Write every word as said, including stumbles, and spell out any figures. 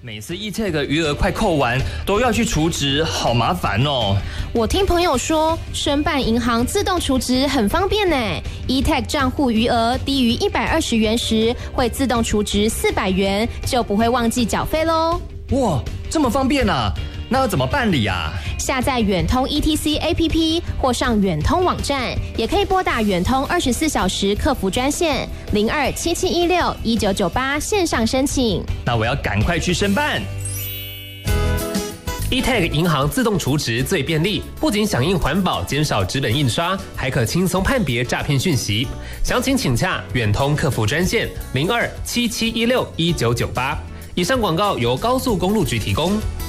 每次 E-Tag 余额快扣完，都要去储值，好麻烦哦。 我听朋友说，申办银行自动储值很方便呢。E-Tag 账户余额低于一百二十元时，会自动储值四百元，就不会忘记缴费喽。 哇，这么方便啊！那要怎么办理啊？ 下载远通 E T C A P P 或上远通网站，也可以拨打远通二十四小时客服专线零二七七一六一九九八线上申请。 那我要赶快去申办。 E-Tag 银行自动储值最便利，不仅响应环保，减少纸本印刷，还可轻松判别诈骗讯息。详情请洽远通客服专线零二七七一六一九九八。以上广告由高速公路局提供。